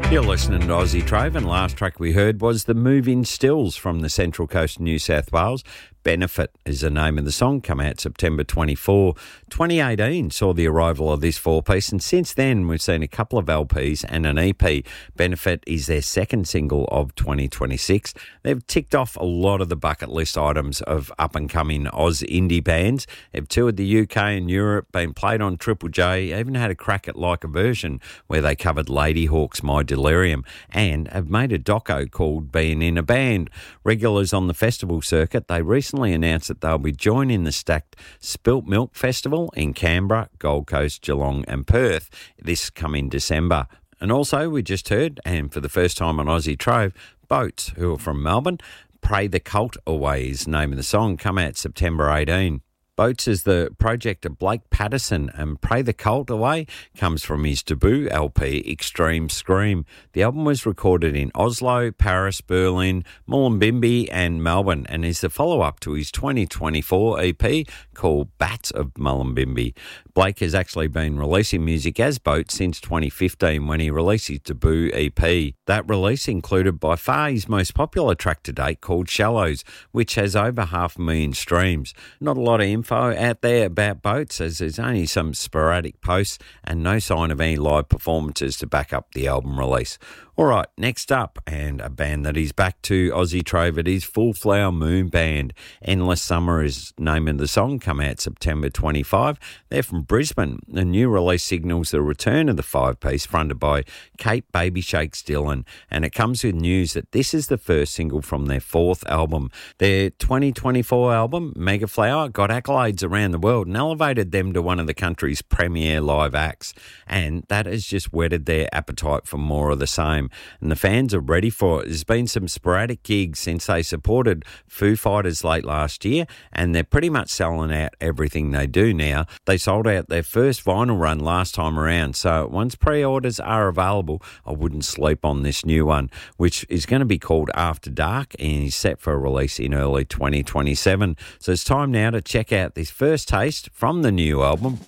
You're listening to Aussie Trove, and last track we heard was the Move-In Stills from the Central Coast of New South Wales. Benefit is the name of the song, come out September 24. 2018 saw the arrival of this four-piece, and since then we've seen a couple of LPs and an EP. Benefit is their second single of 2026. They've ticked off a lot of the bucket list items of up-and-coming Oz indie bands. They've toured the UK and Europe, been played on Triple J, even had a crack at Like a Version where they covered Ladyhawke's My Delirium, and have made a doco called Being in a Band. Regulars on the festival circuit, they recently announced that they'll be joining the stacked Spilt Milk Festival in Canberra, Gold Coast, Geelong and Perth this coming December. And also, we just heard, and for the first time on Aussie Trove, Boats, who are from Melbourne. Pray the Cult Away is the name of the song, come out September 18. Boats is the project of Blake Patterson, and Pray the Cult Away comes from his debut LP, Extreme Scream. The album was recorded in Oslo, Paris, Berlin, Mullumbimby and Melbourne, and is the follow-up to his 2024 EP called Bats of Mullumbimby. Blake has actually been releasing music as Boats since 2015 when he released his debut EP. That release included by far his most popular track to date called Shallows, which has over 500,000 streams. Not a lot of info out there about Boats, as there's only some sporadic posts and no sign of any live performances to back up the album release. All right, next up, and a band that is back to Aussie Trove, it is Full Flower Moon Band. Endless Summer is the name of the song, come out September 25. They're from Brisbane. The new release signals the return of the five-piece fronted by Kate Baby Shakes Dillon, and it comes with news that this is the first single from their fourth album. Their 2024 album, Mega Flower, got accolades around the world and elevated them to one of the country's premier live acts, and that has just whetted their appetite for more of the same. And the fans are ready for it. There's been some sporadic gigs since they supported Foo Fighters late last year, and they're pretty much selling out everything they do now. They sold out their first vinyl run last time around, so once pre-orders are available, I wouldn't sleep on this new one, which is going to be called After Dark and is set for release in early 2027. So it's time now to check out this first taste from the new album,